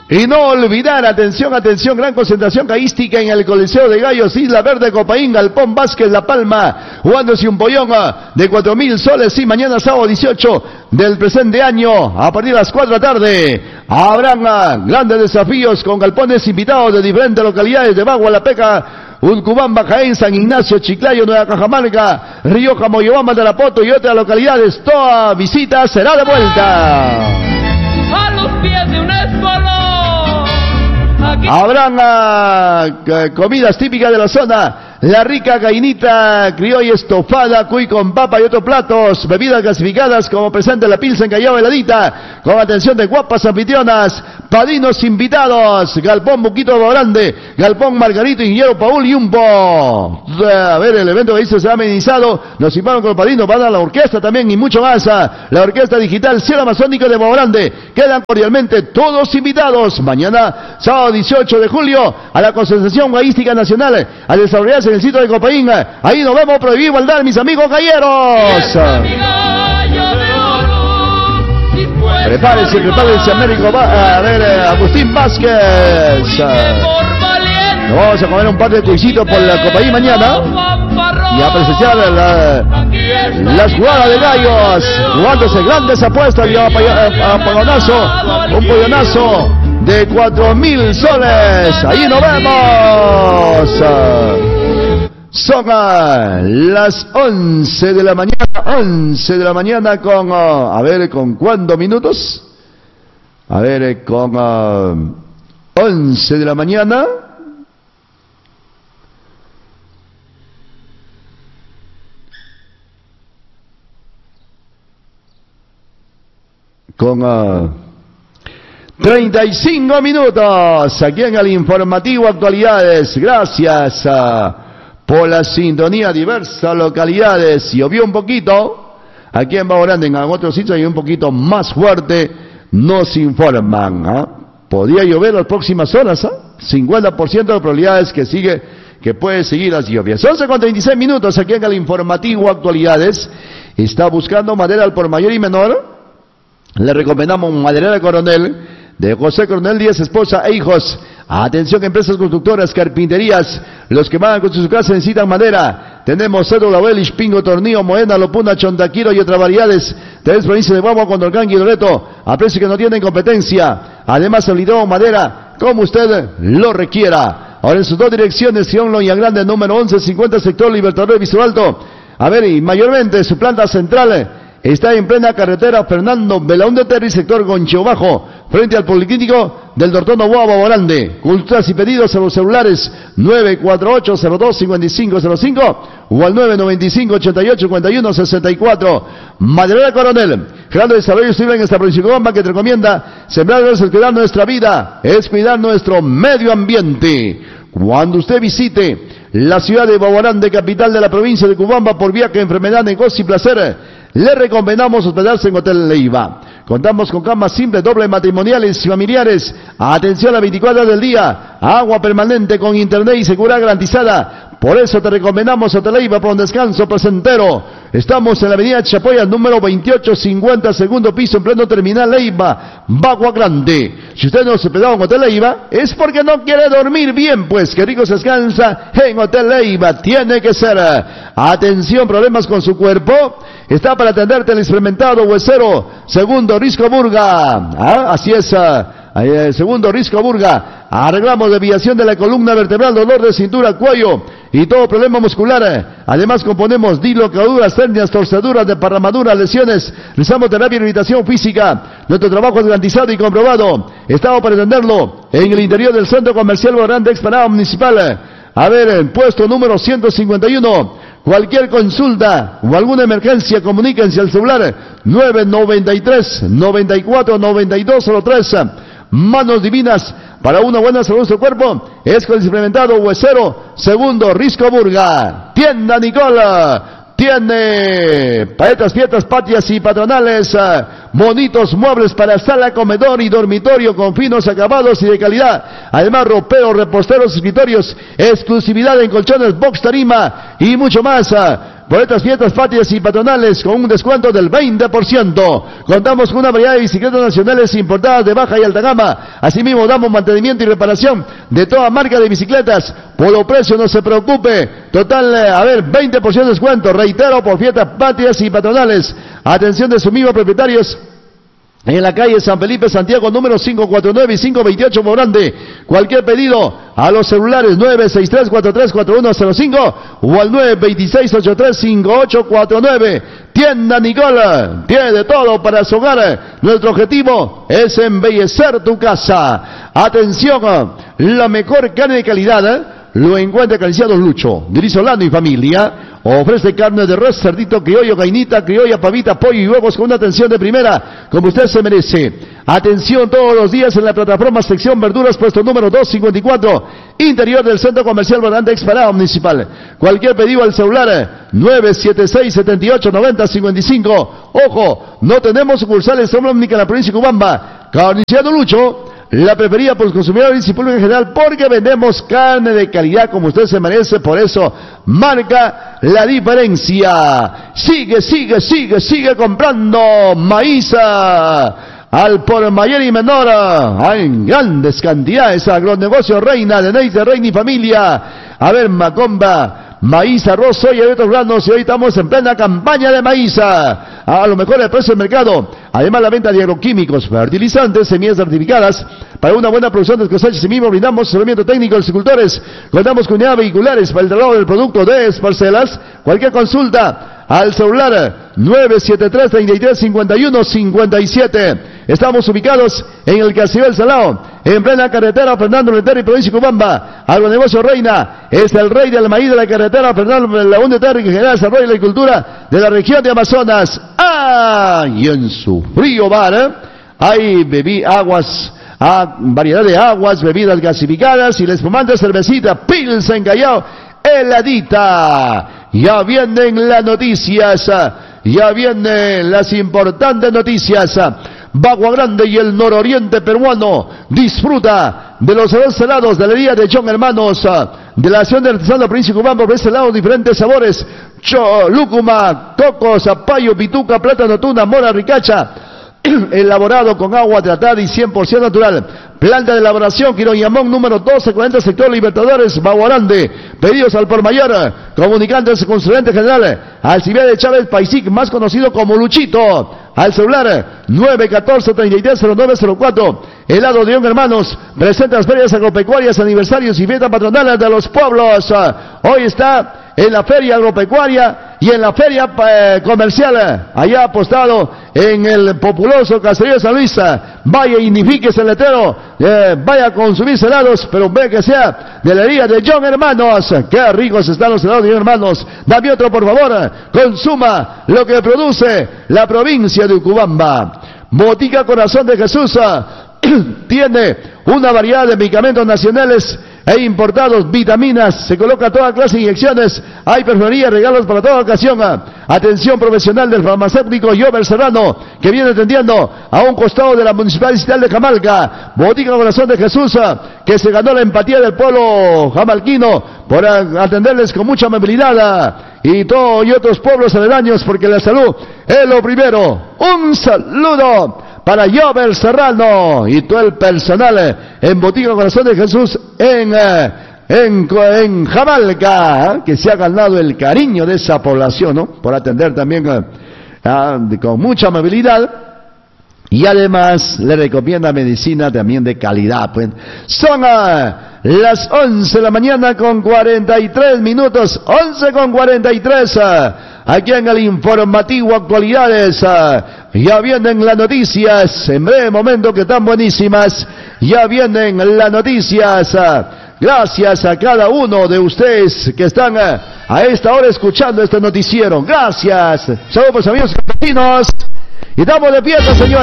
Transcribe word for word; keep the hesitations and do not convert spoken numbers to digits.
Y no olvidar, atención, atención, gran concentración caística en el Coliseo de Gallos, Isla Verde, Copaín, Galpón, Vázquez, La Palma, jugándose un pollón de cuatro mil soles, y mañana sábado dieciocho del presente año, a partir de las cuatro de la tarde, habrán grandes desafíos con galpones invitados de diferentes localidades de Bagua, La Peca, Ucubamba, Jaén, San Ignacio, Chiclayo, Nueva Cajamarca, Rioja, Moyobamba, Tarapoto y otras localidades. Toda visita será de vuelta. A los pies de un espolón. Aquí... Habrán uh, comidas típicas de la zona. La rica gallinita criolla estofada, cuy con papa y otros platos, bebidas clasificadas como presente la Pilsen Callao heladita, con atención de guapas anfitrionas, padrinos invitados, Galpón Buquito de Grande, Galpón Margarito, Ingeniero Paul y Umpo. A ver, el evento que hizo se ha amenizado, nos invitaron con los padrinos, van a la orquesta también y mucho más, la orquesta digital Cielo Amazónico de Bobo Grande. Quedan cordialmente todos invitados, mañana, sábado dieciocho de julio, a la Concentración Gaística Nacional, a desarrollarse en el sitio de Copaín. Ahí nos vemos, prohibir igualdad, mis amigos galleros. Prepárense, prepárense, Américo, va, a ver, Agustín Vázquez. Nos vamos a comer un par de cuisitos por la Copaín mañana y a presenciar la, las jugadas de gallos, jugándose grandes apuestas y apollonazo, un pollonazo de cuatro mil soles. Ahí nos vemos. Son uh, las once de la mañana, once de la mañana con, uh, a ver, ¿con cuántos minutos? A ver, con uh, once de la mañana. Con uh, treinta y cinco minutos, aquí en el informativo Actualidades. Gracias a... Uh, por la sintonía, diversas localidades. Llovió un poquito, aquí en Bagua Grande, en otros sitios hay un poquito más fuerte, nos informan. ¿eh? Podría llover las próximas horas, ¿eh? cincuenta por ciento de probabilidades que sigue, que puede seguir las lluvias. once con treinta y seis minutos, aquí en el informativo Actualidades. Está buscando madera al por mayor y menor. Le recomendamos Maderera Coronel, de José Coronel Díaz, esposa e hijos. Atención, empresas constructoras, carpinterías, los que van a construir su casa necesitan madera. Tenemos cédula, Belish, Pingo, Tornillo, Moena, Lopuna, Chontaquiro y otras variedades. Tres provincias de Guagua, Condorcán y Loreto, a precios que no tienen competencia. Además, habilitamos madera como usted lo requiera. Ahora en sus dos direcciones, Sion Loña Grande, número once cincuenta, sector Libertador de Vista Alto. A ver, y mayormente su planta central está en plena carretera Fernando Belaúnde Terry, sector Goncheo Bajo, frente al Policlínico del Doctor Novoa, Bobo Grande. Consultas y pedidos a los celulares nueve cuatro ocho cero dos cinco cinco cero cinco o al nueve nueve cinco ocho ocho cincuenta y uno sesenta y cuatro. Maderera Coronel, Gerardo Desarrollo Civil en esta provincia de Cobamba, que te recomienda sembrar es cuidar nuestra vida, es cuidar nuestro medio ambiente. Cuando usted visite la ciudad de Bobo Grande, capital de la provincia de Cobamba, por viaje, enfermedad, negocio y placer, le recomendamos hospedarse en Hotel Leiva. Contamos con camas simples, dobles, matrimoniales y familiares. Atención a las veinticuatro horas del día. Agua permanente con internet y seguridad garantizada. Por eso te recomendamos Hotel Leiva para un descanso placentero. Estamos en la avenida Chapoya, número veintiocho cincuenta, segundo piso, en pleno terminal Leiva, Bagua Grande. Si usted no se hospedó en Hotel Leiva, es porque no quiere dormir bien, pues que rico se descansa en Hotel Leiva. Tiene que ser. Atención, problemas con su cuerpo. Está para atenderte el experimentado huesero Segundo Risco Burga. ¿Ah? Así es, uh, Segundo Risco Burga. Arreglamos desviación de la columna vertebral, dolor de cintura, cuello y todo problema muscular. Además componemos dislocaduras, hernias, torceduras, desparramaduras, lesiones. Realizamos terapia y rehabilitación física. Nuestro trabajo es garantizado y comprobado. Estamos para atenderlo en el interior del Centro Comercial Grande, Explanada Municipal. A ver, puesto número ciento cincuenta y uno. Cualquier consulta o alguna emergencia, comuníquense al celular nueve noventa y tres, noventa y cuatro, noventa y dos cero tres. Manos divinas para una buena salud de su cuerpo es con el implementado huesero Segundo Risco Burga. Tienda Nicola tiene paletas, fiestas patrias y patronales, uh, bonitos muebles para sala, comedor y dormitorio con finos acabados y de calidad. Además, roperos, reposteros, escritorios, exclusividad en colchones, box, tarima y mucho más. Uh, por estas fiestas patrias y patronales con un descuento del veinte por ciento. Contamos con una variedad de bicicletas nacionales importadas de baja y alta gama. Asimismo, damos mantenimiento y reparación de toda marca de bicicletas. Por lo precio, no se preocupe. Total, eh, a ver, veinte por ciento de descuento. Reitero, por fiestas patrias y patronales. Atención de sus mismos propietarios. En la calle San Felipe, Santiago, número cinco cuatro nueve y cinco veintiocho, Morande. Cualquier pedido a los celulares nueve seis tres cuatro tres cuatro uno cero cinco o al nueve dos seis ocho tres cinco ocho cuatro nueve. Tienda Nicola, tiene de todo para su hogar. Nuestro objetivo es embellecer tu casa. Atención, la mejor carne de calidad, ¿eh? Lo encuentra Carniceros Lucho, de Solano y familia. Ofrece carne de res, cerdito, criollo, gainita, criolla, pavita, pollo y huevos con una atención de primera, como usted se merece. Atención todos los días en la plataforma sección verduras, puesto número doscientos cincuenta y cuatro, interior del Centro Comercial Baranda Exparado Municipal. Cualquier pedido al celular nueve siete seis siete ocho nueve cero cinco cinco. Ojo, no tenemos sucursales en la provincia de Cubamba. Carniceros Lucho, la preferida por los consumidores y público en general, porque vendemos carne de calidad como usted se merece. Por eso marca la diferencia. Sigue, sigue, sigue, sigue comprando maíz al por mayor y menor, en grandes cantidades. Agronegocio Reina, de Neis de Reina y familia. A ver, Macomba, maíz, arroz, soya y otros granos, y hoy estamos en plena campaña de maíz a lo mejor el precio del mercado. Además, la venta de agroquímicos, fertilizantes, semillas certificadas para una buena producción de cosechas. Y mismo brindamos asesoramiento técnico a los agricultores. Contamos con unidades vehiculares para el traslado del producto de parcelas. Cualquier consulta al celular nueve siete tres tres tres cinco uno cinco siete. Estamos ubicados en el Castillo del Salao, en plena carretera Fernando Leteri, provincia de Cubamba. Agronegocio Reina es el rey del maíz de la carretera Fernando Leteri, que genera desarrollo y la agricultura de la región de Amazonas. Ah, y en su frío bar, ¿eh? hay bebí aguas, ah, variedad de aguas, bebidas gasificadas y la espumante cervecita Pilsen Callao heladita. Ya vienen las noticias, ya vienen las importantes noticias. Bagua Grande y el nororiente peruano disfruta de los dos helados de la heladería de John Hermanos, de la acción del artesano de la provincia de Cubamba. Por ese lado, diferentes sabores: cho, lúcuma, coco, zapallo, pituca, plátano, tuna, mora, ricacha, elaborado con agua tratada y cien por ciento natural. Planta de elaboración Quiroyamón número doce cuarenta, sector Libertadores, Bagua Grande. Pedidos al por mayor, comunicantes con su gerente general Alcibiades Chávez Paisic, más conocido como Luchito, al celular nueve uno cuatro tres tres cero nueve cero cuatro. Helado de John Hermanos presenta las ferias agropecuarias, aniversarios y fiestas patronales de los pueblos. Hoy está en la feria agropecuaria y en la feria eh, comercial, allá apostado en el populoso Caserío de San Luis. Vaya y indifíquese el letrero, eh, vaya a consumir helados, pero ve que sea de la heladería de John Hermanos. Qué ricos están los helados de John Hermanos. Dame otro, por favor. Consuma lo que produce la provincia de Ucubamba. Botica Corazón de Jesús tiene una variedad de medicamentos nacionales e importados, vitaminas, se coloca toda clase de inyecciones, hay perfumería, regalos para toda ocasión. Atención profesional del farmacéutico Jover Serrano, que viene atendiendo a un costado de la Municipalidad Distrital de Jamalca. Botica Corazón de Jesús, que se ganó la empatía del pueblo jamalquino por atenderles con mucha amabilidad, y todo y otros pueblos aledaños, porque la salud es lo primero. Un saludo para Jover Serrano y todo el personal en Botica Corazón de Jesús en, en, en Jamalca, que se ha ganado el cariño de esa población, ¿no? Por atender también a, con mucha amabilidad. Y además le recomienda medicina también de calidad. Pues son uh, las once de la mañana con cuarenta y tres minutos, once con cuarenta y tres, uh, aquí en el informativo Actualidades. Uh, ya vienen las noticias, en breve momento, que están buenísimas. Ya vienen las noticias. Uh, gracias a cada uno de ustedes que están uh, a esta hora escuchando este noticiero. Gracias. Saludos, amigos vecinos. Y estamos de pie, señores.